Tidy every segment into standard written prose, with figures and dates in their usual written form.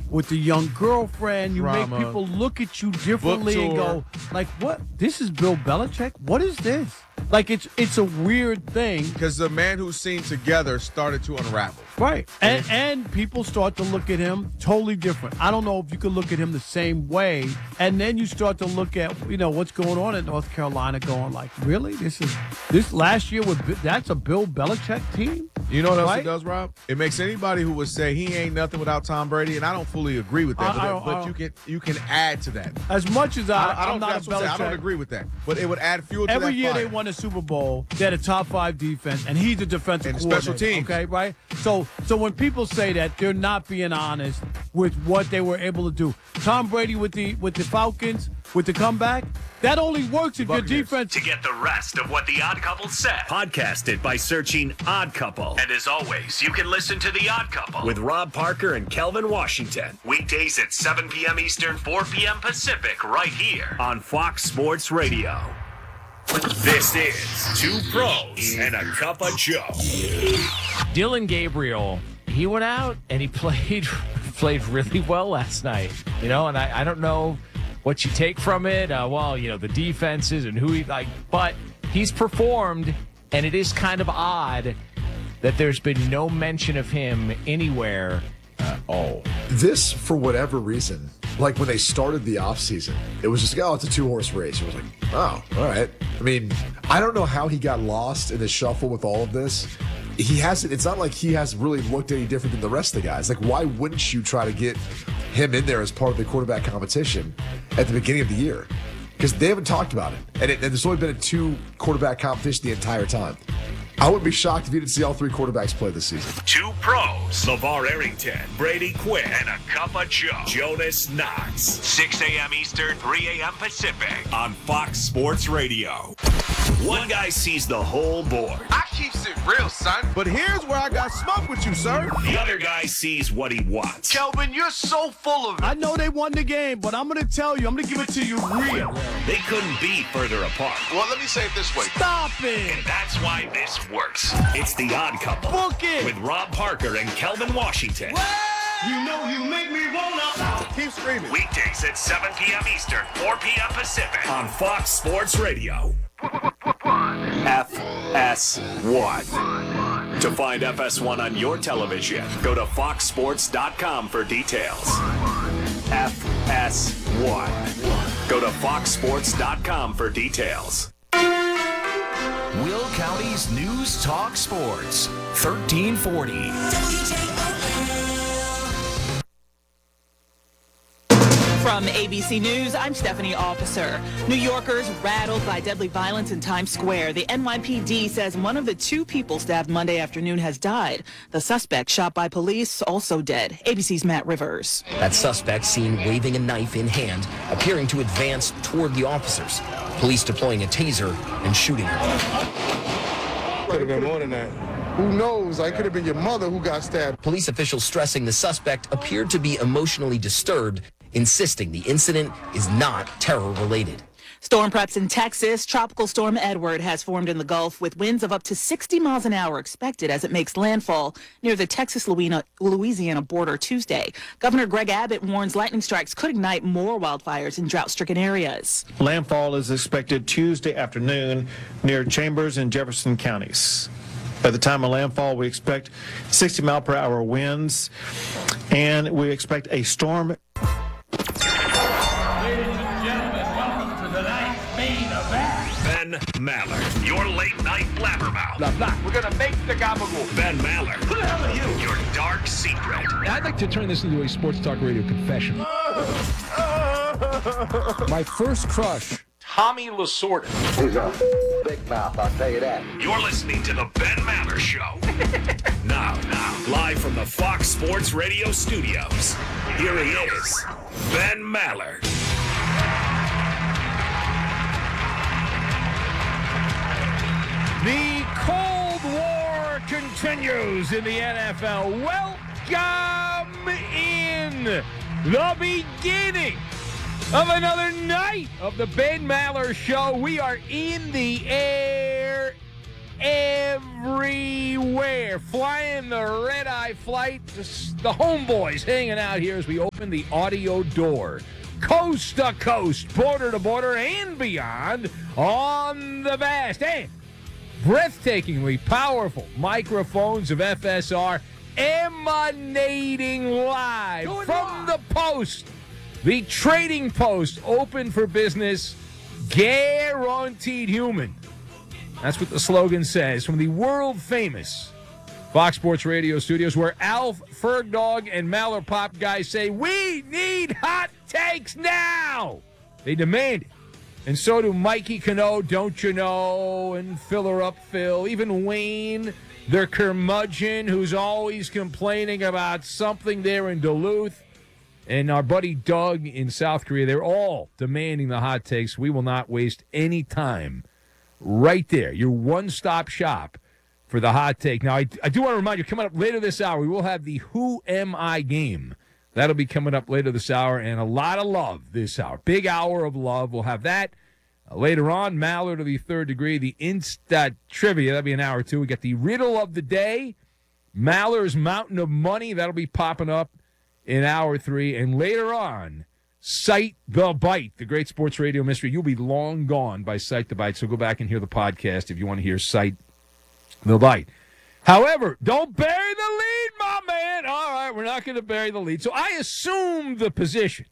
with the young girlfriend. You Drama. make people look at you differently and go, like, what? This is Bill Belichick? What is this? Like, it's a weird thing. Because the man who's seen together started to unravel. Right. And people start to look at him totally different. I don't know if you could look at him the same way. And then you start to look at, what's going on in North Carolina going like, really? This last year, that's a Bill Belichick team? You know what else it does, Rob? It makes anybody who would say he ain't nothing without Tom Brady, and I don't fully agree with that, but you can add to that. As much as I'm not a Belichick. I don't agree with that, but it would add fuel to that Every year fire. they won a Super Bowl, they had a top 5 defense, and he's a defensive and coordinator. special teams. Okay, right? So when people say that, they're not being honest with what they were able to do. Tom Brady with the Falcons, with the comeback, that only works if your defense. To get the rest of what The Odd Couple said, podcast it by searching Odd Couple. And as always, you can listen to The Odd Couple with Rob Parker and Kelvin Washington. Weekdays at 7 p.m. Eastern, 4 p.m. Pacific, right here on Fox Sports Radio. This is Two Pros and a Cup of Joe. Dillon Gabriel, he went out and he played really well last night. And I don't know what you take from it. The defenses and who but he's performed, and it is kind of odd that there's been no mention of him anywhere at all. This, for whatever reason, like when they started the offseason, it was just, it's a 2-horse race. It was like, oh, all right. I mean, I don't know how he got lost in the shuffle with all of this. It's not like he has really looked any different than the rest of the guys. Like, why wouldn't you try to get him in there as part of the quarterback competition at the beginning of the year? Because they haven't talked about it. And there's only been a 2-quarterback competition the entire time. I wouldn't be shocked if you didn't see all 3 quarterbacks play this season. Two Pros, LeVar Arrington, Brady Quinn, and a Cup of Joe, Jonas Knox. 6 a.m. Eastern, 3 a.m. Pacific on Fox Sports Radio. One guy sees the whole board. I keeps it real, son. But here's where I got smoke with you, sir. The other guy sees what he wants. Kelvin, you're so full of it. I know they won the game, but I'm going to tell you, I'm going to give it to you real. They couldn't be further apart. Well, let me say it this way. Stop it. And that's why this works. It's The Odd Couple. Book it. With Rob Parker and Kelvin Washington. You know you make me wanna. Keep screaming. Weekdays at 7 p.m. Eastern, 4 p.m. Pacific on Fox Sports Radio. FS1. To find FS1 on your television, go to foxsports.com for details. FS1. Go to foxsports.com for details. Will County's News Talk Sports, 1340. From ABC News, I'm Stephanie Officer. New Yorkers rattled by deadly violence in Times Square. The NYPD says one of the 2 people stabbed Monday afternoon has died. The suspect shot by police also dead. ABC's Matt Rivers. That suspect seen waving a knife in hand, appearing to advance toward the officers. Police deploying a taser and shooting her. Could have been more than that. Who knows? I could have been your mother who got stabbed. Police officials stressing the suspect appeared to be emotionally disturbed, insisting the incident is not terror-related. Storm preps in Texas. Tropical Storm Edward has formed in the Gulf with winds of up to 60 miles an hour expected as it makes landfall near the Texas-Louisiana border Tuesday. Governor Greg Abbott warns lightning strikes could ignite more wildfires in drought-stricken areas. Landfall is expected Tuesday afternoon near Chambers and Jefferson counties. By the time of landfall, we expect 60-mile-per-hour winds, and we expect a storm. Ben Maller, your late-night blabbermouth. Blah, blah. We're going to make the gabagool. Ben Maller. Who the hell are you? Your dark secret. I'd like to turn this into a sports talk radio confession. My first crush, Tommy Lasorda. He's a big mouth, I'll tell you that. You're listening to the Ben Maller Show. Now, live from the Fox Sports Radio studios, here he is, Ben Maller. The Cold War continues in the NFL. Welcome in the beginning of another night of the Ben Maller Show. We are in the air everywhere. Flying the red-eye flight. The homeboys hanging out here as we open the audio door. Coast to coast, border to border, and beyond on the vast and breathtakingly powerful microphones of FSR emanating live from the Post. The Trading Post, open for business, guaranteed human. That's what the slogan says from the world-famous Fox Sports Radio studios, where Alf, Fergdog, and Maller Pop guys say, we need hot takes now. They demand it. And so do Mikey Cano, Don't You Know, and Filler Up Phil, even Wayne, their curmudgeon, who's always complaining about something there in Duluth, and our buddy Doug in South Korea. They're all demanding the hot takes. We will not waste any time. Right there, your one-stop shop for the hot take. Now, I do want to remind you, coming up later this hour, we will have the Who Am I game. That'll be coming up later this hour, and a lot of love this hour. Big hour of love. We'll have that later on. Maller to the third degree, the Insta Trivia. That'll be an hour or two. We got the Riddle of the Day, Maller's Mountain of Money. That'll be popping up in hour 3. And later on, Cite the Bite, the great sports radio mystery. You'll be long gone by Cite the Bite, so go back and hear the podcast if you want to hear Cite the Bite. However, don't bury the lead, my man. All right, we're not going to bury the lead. So I assume the position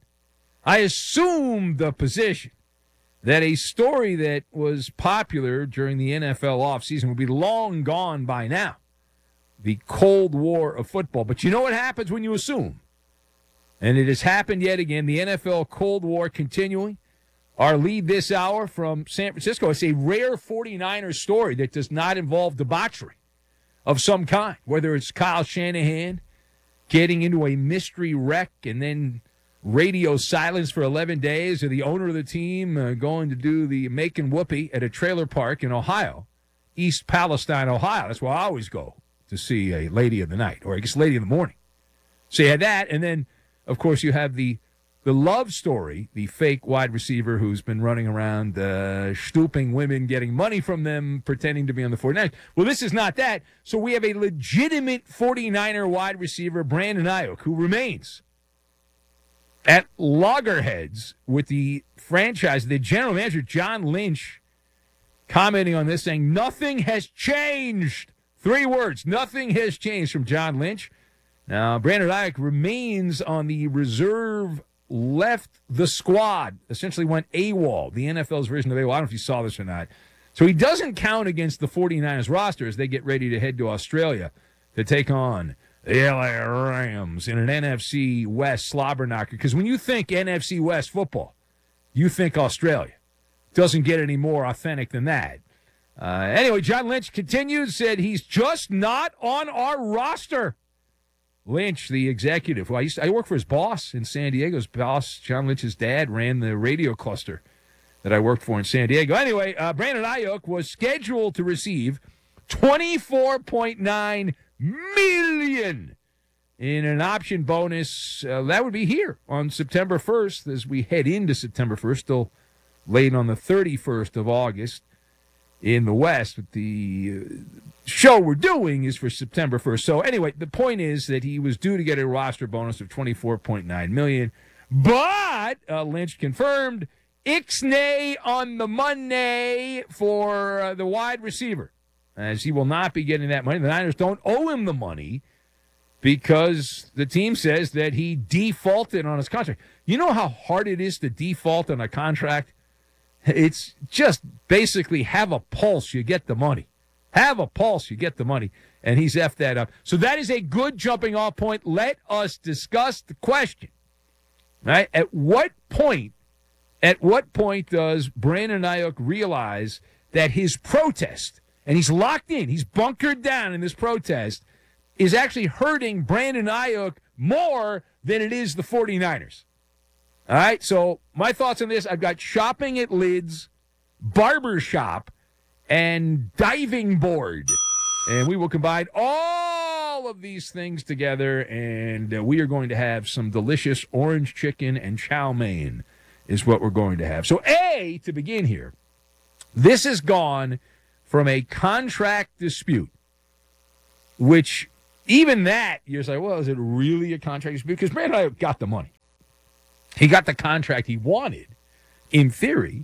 that a story that was popular during the NFL offseason would be long gone by now, the Cold War of football. But you know what happens when you assume? And it has happened yet again, the NFL Cold War continuing. Our lead this hour from San Francisco, it's a rare 49ers story that does not involve debauchery of some kind, whether it's Kyle Shanahan getting into a mystery wreck and then radio silence for 11 days, or the owner of the team going to do the making whoopee at a trailer park in Ohio, East Palestine, Ohio. That's where I always go to see a lady of the night, or I guess lady of the morning. So you had that, and then of course, you have the love story, the fake wide receiver who's been running around stooping women, getting money from them, pretending to be on the 49ers. Well, this is not that. So we have a legitimate 49er wide receiver, Brandon Ayuk, who remains at loggerheads with the franchise. The general manager, John Lynch, commenting on this, saying, nothing has changed. 3 words, nothing has changed from John Lynch. Now, Brandon Ayuk remains on the reserve, left the squad, essentially went AWOL, the NFL's version of AWOL. I don't know if you saw this or not. So he doesn't count against the 49ers roster as they get ready to head to Australia to take on the LA Rams in an NFC West slobber knocker. Because when you think NFC West football, you think Australia. Doesn't get any more authentic than that. Anyway, John Lynch continues, said he's just not on our roster. Lynch, the executive, who I worked for his boss in San Diego. His boss, John Lynch's dad, ran the radio cluster that I worked for in San Diego. Anyway, Brandon Ayuk was scheduled to receive $24.9 million in an option bonus. That would be here on September 1st as we head into September 1st, still late on the 31st of August in the West. But the show we're doing is for September 1st. So anyway, the point is that he was due to get a roster bonus of $24.9 million. But Lynch confirmed Ixnay on the Monday for the wide receiver, as he will not be getting that money. The Niners don't owe him the money because the team says that he defaulted on his contract. You know how hard it is to default on a contract? It's just basically have a pulse, you get the money. Have a pulse, you get the money. And he's effed that up. So that is a good jumping off point. Let us discuss the question. Right? At what point does Brandon Ayuk realize that his protest, and he's locked in, he's bunkered down in this protest, is actually hurting Brandon Ayuk more than it is the 49ers? All right, so my thoughts on this, I've got shopping at Lids, barbershop, and diving board. And we will combine all of these things together, and we are going to have some delicious orange chicken and chow mein is what we're going to have. So, to begin here, this has gone from a contract dispute, which even that, you're like, well, is it really a contract dispute? Because Brandon Ayuk got the money. He got the contract he wanted, in theory,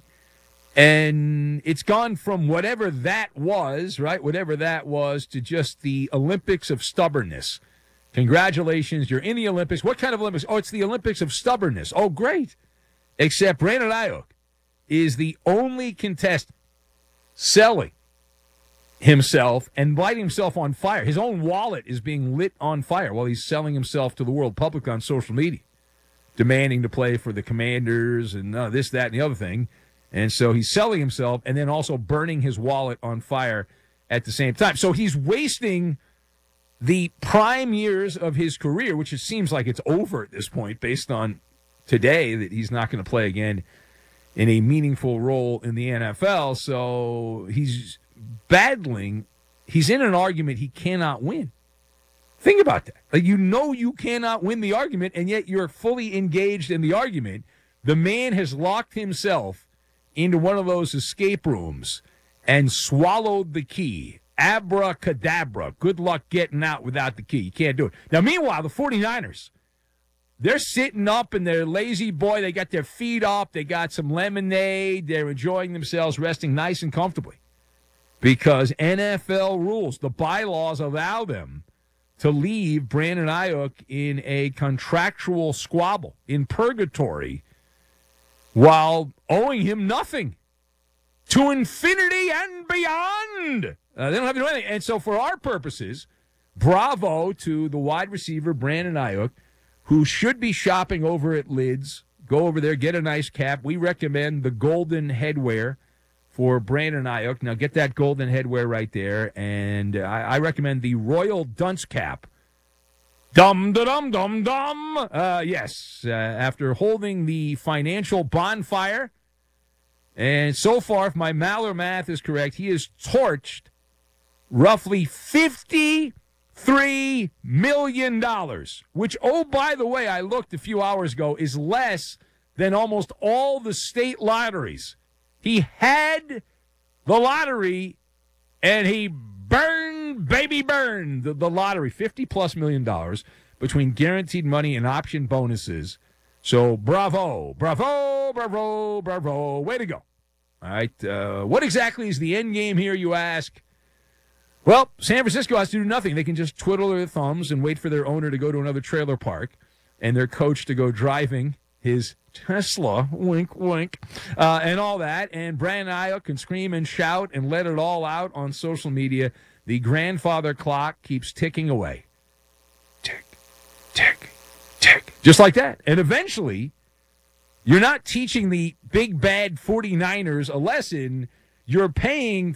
and it's gone from whatever that was, right, whatever that was, to just the Olympics of stubbornness. Congratulations, you're in the Olympics. What kind of Olympics? Oh, it's the Olympics of stubbornness. Oh, great. Except Brandon Ayuk is the only contestant selling himself and lighting himself on fire. His own wallet is being lit on fire while he's selling himself to the world public on social media, demanding to play for the Commanders and this, that, and the other thing. And so he's selling himself and then also burning his wallet on fire at the same time. So he's wasting the prime years of his career, which it seems like it's over at this point based on today that he's not going to play again in a meaningful role in the NFL. So he's battling. He's in an argument he cannot win. Think about that. Like, you cannot win the argument, and yet you're fully engaged in the argument. The man has locked himself into one of those escape rooms and swallowed the key. Abracadabra. Good luck getting out without the key. You can't do it. Now, meanwhile, the 49ers, they're sitting up in their lazy boy. They got their feet up. They got some lemonade. They're enjoying themselves, resting nice and comfortably. Because NFL rules, the bylaws allow them to leave Brandon Ayuk in a contractual squabble, in purgatory, while owing him nothing. To infinity and beyond. They don't have to do anything. And so for our purposes, bravo to the wide receiver, Brandon Ayuk, who should be shopping over at Lids. Go over there, get a nice cap. We recommend the golden headwear for Brandon Ayuk. Now get that golden headwear right there. And I recommend the Royal Dunce cap. Dum-da-dum-dum-dum. Yes, after holding the financial bonfire. And so far, if my Maller math is correct, he has torched roughly $53 million, which, oh, by the way, I looked a few hours ago, is less than almost all the state lotteries. He had the lottery, and he burned the lottery, $50+ million between guaranteed money and option bonuses. So bravo, bravo, bravo, bravo. Way to go. All right. What exactly is the end game here, you ask? Well, San Francisco has to do nothing. They can just twiddle their thumbs and wait for their owner to go to another trailer park and their coach to go driving his Tesla, wink, wink, and all that. And Brandon Ayuk can scream and shout and let it all out on social media. The grandfather clock keeps ticking away. Tick, tick, tick. Just like that. And eventually, you're not teaching the big bad 49ers a lesson. You're paying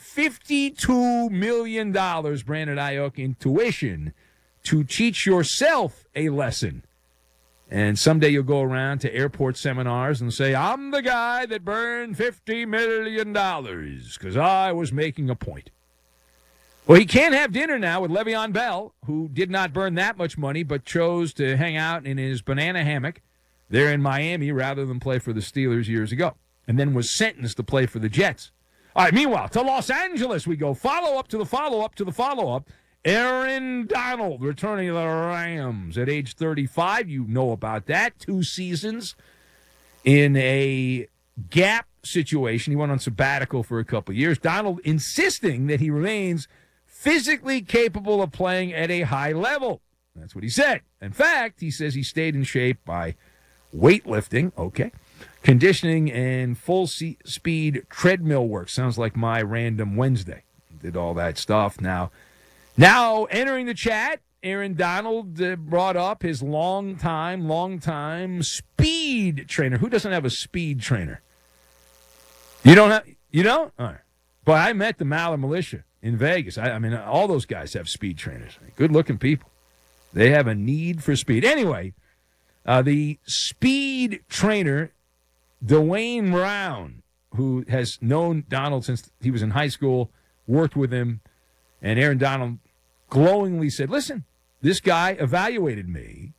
$52 million, Brandon Ayuk, in tuition to teach yourself a lesson. And someday you'll go around to airport seminars and say, I'm the guy that burned $50 million because I was making a point. Well, he can't have dinner now with Le'Veon Bell, who did not burn that much money but chose to hang out in his banana hammock there in Miami rather than play for the Steelers years ago, and then was sentenced to play for the Jets. All right, meanwhile, to Los Angeles we go. Follow-up to the follow-up to the follow-up. Aaron Donald returning to the Rams at age 35. You know about that. 2 seasons in a gap situation. He went on sabbatical for a couple of years. Donald insisting that he remains physically capable of playing at a high level. That's what he said. In fact, he says he stayed in shape by weightlifting, okay, conditioning, and full-speed treadmill work. Sounds like my random Wednesday. Did all that stuff. Now entering the chat, Aaron Donald brought up his long-time speed trainer. Who doesn't have a speed trainer? You don't? All right. But I met the Maller Militia in Vegas. I mean, all those guys have speed trainers. Good-looking people. They have a need for speed. Anyway, the speed trainer, Dwayne Brown, who has known Donald since he was in high school, worked with him, and Aaron Donald glowingly said, listen, this guy evaluated me,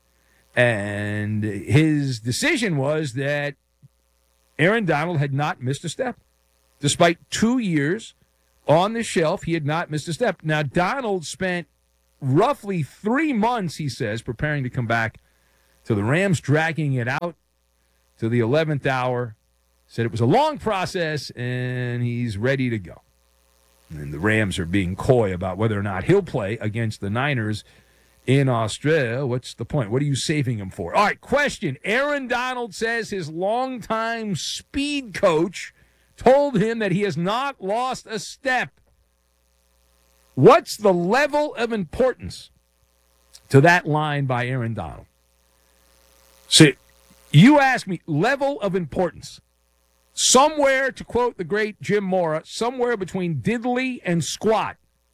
and his decision was that Aaron Donald had not missed a step. Despite 2 years on the shelf. He had not missed a step. Now, Donald spent roughly 3 months, he says, preparing to come back to the Rams, dragging it out to the 11th hour. Said it was a long process, and he's ready to go. And the Rams are being coy about whether or not he'll play against the Niners in Australia. What's the point? What are you saving him for? All right, question. Aaron Donald says his longtime speed coach told him that he has not lost a step. What's the level of importance to that line by Aaron Donald? See, you ask me, level of importance. Somewhere, to quote the great Jim Mora, somewhere between diddly and squat.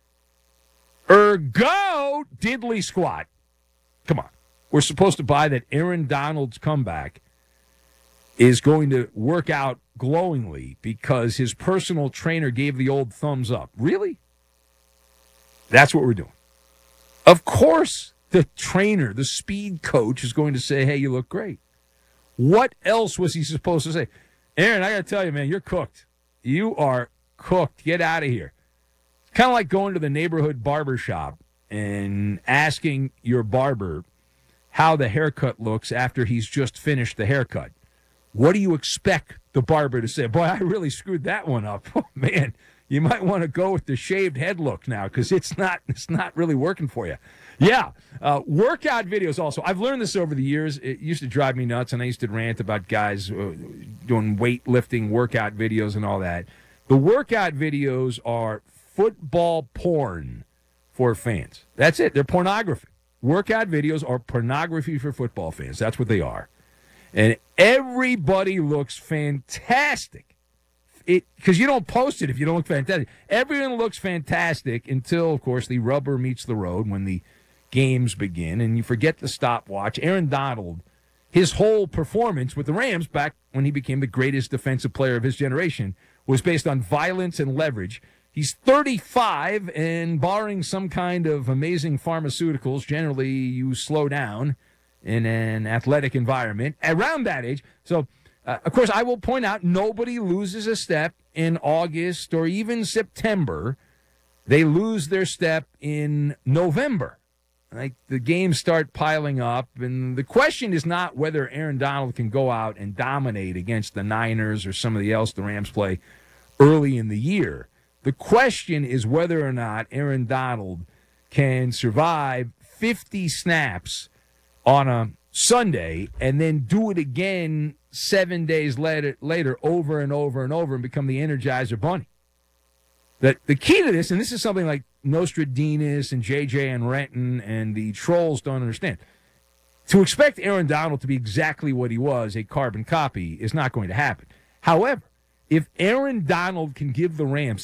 Ergo, diddly squat. Come on. We're supposed to buy that Aaron Donald's comeback is going to work out glowingly because his personal trainer gave the old thumbs up. Really? That's what we're doing. Of course, the trainer, the speed coach, is going to say, hey, you look great. What else was he supposed to say? Aaron, I got to tell you, man, you're cooked. You are cooked. Get out of here. It's kind of like going to the neighborhood barber shop and asking your barber how the haircut looks after he's just finished the haircut. What do you expect the barber to say? Boy, I really screwed that one up. Oh, man, you might want to go with the shaved head look now because it's not really working for you. Yeah, workout videos also. I've learned this over the years. It used to drive me nuts, and I used to rant about guys doing weightlifting workout videos and all that. The workout videos are football porn for fans. That's it. They're pornography. Workout videos are pornography for football fans. That's what they are. And everybody looks fantastic. Because you don't post it if you don't look fantastic. Everyone looks fantastic until, of course, the rubber meets the road when the games begin, and you forget the stopwatch. Aaron Donald, his whole performance with the Rams back when he became the greatest defensive player of his generation was based on violence and leverage. He's 35, and barring some kind of amazing pharmaceuticals, generally you slow down in an athletic environment around that age. So, of course, I will point out nobody loses a step in August or even September. They lose their step in November. Like the games start piling up, and the question is not whether Aaron Donald can go out and dominate against the Niners or somebody else the Rams play early in the year. The question is whether or not Aaron Donald can survive 50 snaps on a Sunday and then do it again 7 days later over and over and over and become the Energizer Bunny. The key to this, and this is something like Nostradamus and J.J. and Renton and the trolls don't understand. To expect Aaron Donald to be exactly what he was, a carbon copy, is not going to happen. However, if Aaron Donald can give the Rams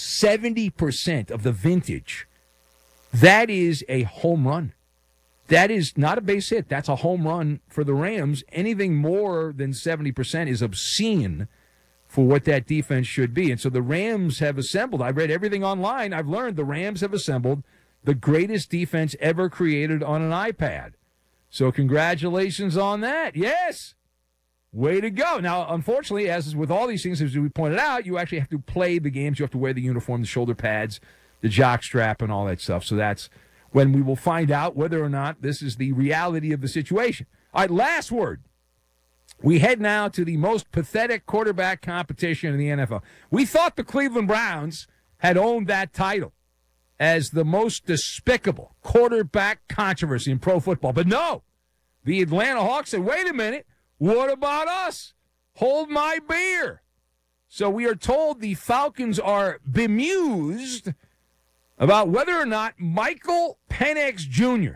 70% of the vintage, that is a home run. That is not a base hit. That's a home run for the Rams. Anything more than 70% is obscene for what that defense should be. And so the Rams have assembled. I've read everything online. I've learned the Rams have assembled the greatest defense ever created on an iPad. So congratulations on that. Yes. Way to go. Now, unfortunately, as is with all these things, as we pointed out, you actually have to play the games. You have to wear the uniform, the shoulder pads, the jock strap, and all that stuff. So that's when we will find out whether or not this is the reality of the situation. All right, last word. We head now to the most pathetic quarterback competition in the NFL. We thought the Cleveland Browns had owned that title as the most despicable quarterback controversy in pro football. But no, the Atlanta Hawks said, wait a minute, what about us? Hold my beer. So we are told the Falcons are bemused about whether or not Michael Penix Jr.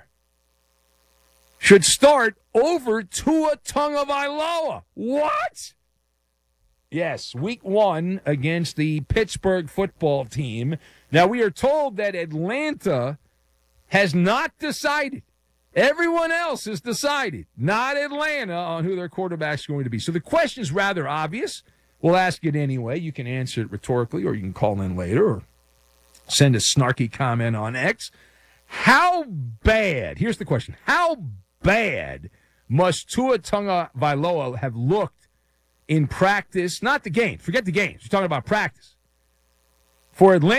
should start over Tua Tagovailoa. What? Yes, week 1 against the Pittsburgh football team. Now, we are told that Atlanta has not decided. Everyone else has decided, not Atlanta, on who their quarterback's going to be. So the question is rather obvious. We'll ask it anyway. You can answer it rhetorically, or you can call in later, or send a snarky comment on X. How bad, here's the question, how bad must Tua Tagovailoa have looked in practice, not the game, forget the games, we're talking about practice, for Atlanta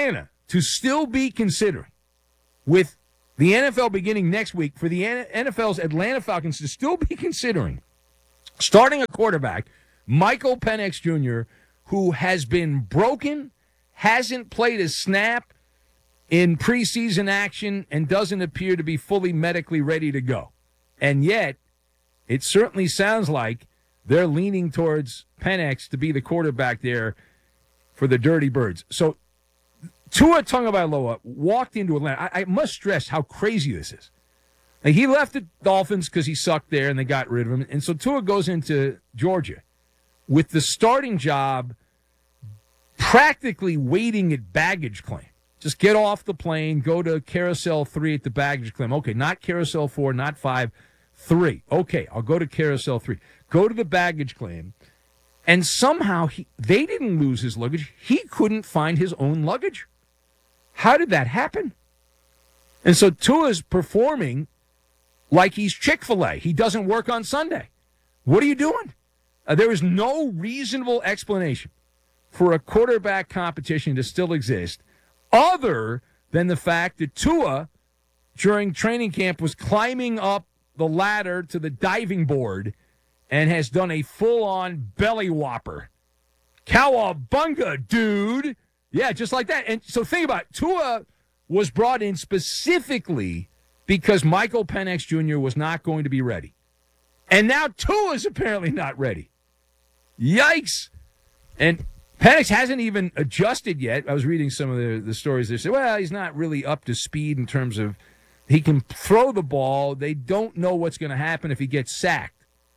to still be considering, with the NFL beginning next week, for the NFL's Atlanta Falcons to still be considering starting a quarterback, Michael Penix Jr., who has been broken, hasn't played a snap in preseason action, and doesn't appear to be fully medically ready to go. And yet, it certainly sounds like they're leaning towards Penix to be the quarterback there for the Dirty Birds. So Tua Tagovailoa walked into Atlanta. I must stress how crazy this is. Like, he left the Dolphins because he sucked there and they got rid of him. And so Tua goes into Georgia with the starting job practically waiting at baggage claim. Just get off the plane, go to Carousel 3 at the baggage claim. Okay, not Carousel 4, not 5, 3. Okay, I'll go to Carousel 3. Go to the baggage claim. And somehow they didn't lose his luggage. He couldn't find his own luggage. How did that happen? And so Tua's performing like he's Chick-fil-A. He doesn't work on Sunday. What are you doing? There is no reasonable explanation for a quarterback competition to still exist other than the fact that Tua, during training camp, was climbing up the ladder to the diving board and has done a full-on belly whopper. Cowabunga, dude. Yeah, just like that. And so think about it. Tua was brought in specifically because Michael Penix Jr. was not going to be ready. And now Tua's apparently not ready. Yikes. And Penix hasn't even adjusted yet. I was reading some of the stories. They say, well, he's not really up to speed in terms of he can throw the ball. They don't know what's going to happen if he gets sacked.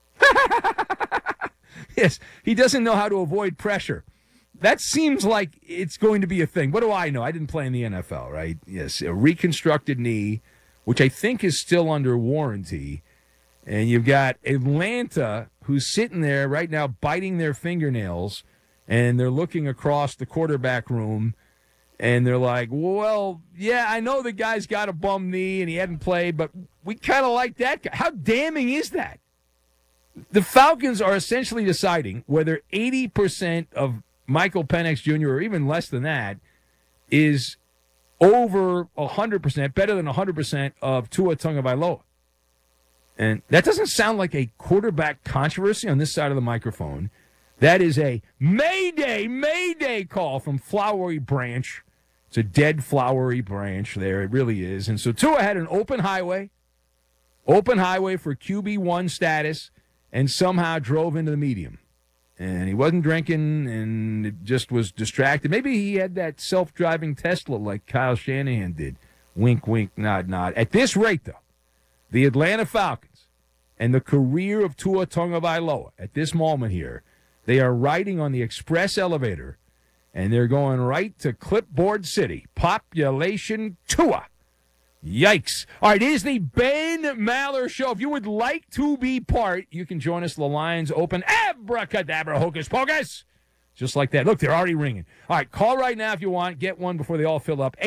Yes, he doesn't know how to avoid pressure. That seems like it's going to be a thing. What do I know? I didn't play in the NFL, right? Yes, a reconstructed knee, which I think is still under warranty. And you've got Atlanta, who's sitting there right now biting their fingernails, and they're looking across the quarterback room, and they're like, well, yeah, I know the guy's got a bum knee and he hadn't played, but we kind of like that guy. How damning is that? The Falcons are essentially deciding whether 80% of Michael Penix Jr., or even less than that, is over 100%, better than 100% of Tua Tagovailoa. And that doesn't sound like a quarterback controversy on this side of the microphone. That is a Mayday call from Flowery Branch. It's a dead Flowery Branch there. It really is. And so Tua had an open highway for QB1 status, and somehow drove into the medium. And he wasn't drinking, and it just was distracted. Maybe he had that self-driving Tesla like Kyle Shanahan did. Wink, wink, nod, nod. At this rate, though, the Atlanta Falcons and the career of Tua Tagovailoa at this moment here, they are riding on the express elevator, and they're going right to Clipboard City. Population Tua. Yikes. All right, it is the Ben Maller Show. If you would like to be part, you can join us. The lines open. Abracadabra, hocus pocus. Just like that. Look, they're already ringing. All right, call right now if you want. Get one before they all fill up.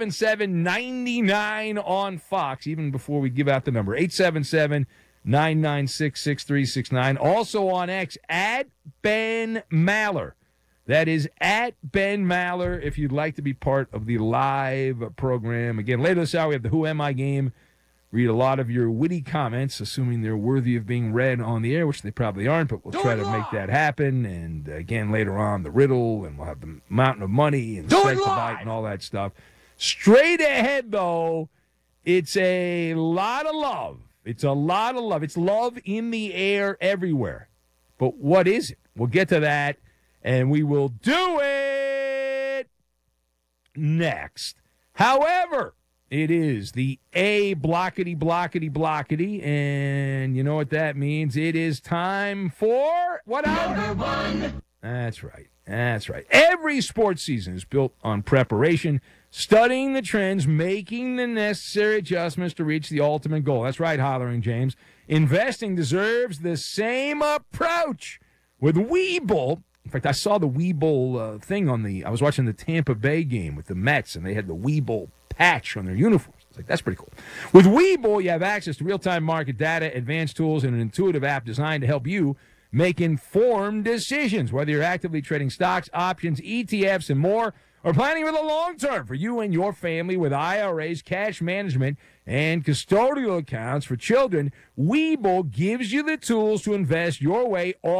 877-99 on Fox, even before we give out the number. 877-996-6369. Also on X, at Ben Maller. That is at Ben Maller if you'd like to be part of the live program. Again, later this hour, we have the Who Am I game. Read a lot of your witty comments, assuming they're worthy of being read on the air, which they probably aren't, but we'll try to make that happen. And again, later on, the riddle, and we'll have the mountain of money and the bite and all that stuff. Straight ahead, though, it's a lot of love. It's a lot of love. It's love in the air everywhere. But what is it? We'll get to that. And we will do it next. However, it is the A blockety, blockety, blockety. And you know what that means? It is time for what hour? Number one. That's right. That's right. Every sports season is built on preparation, studying the trends, making the necessary adjustments to reach the ultimate goal. That's right, Hollering James. Investing deserves the same approach. With Webull. In fact, I saw the Webull thing I was watching the Tampa Bay game with the Mets, and they had the Webull patch on their uniforms. I was like, that's pretty cool. With Webull, you have access to real-time market data, advanced tools, and an intuitive app designed to help you make informed decisions. Whether you're actively trading stocks, options, ETFs, and more, or planning for the long term for you and your family with IRAs, cash management, and custodial accounts for children, Webull gives you the tools to invest your way all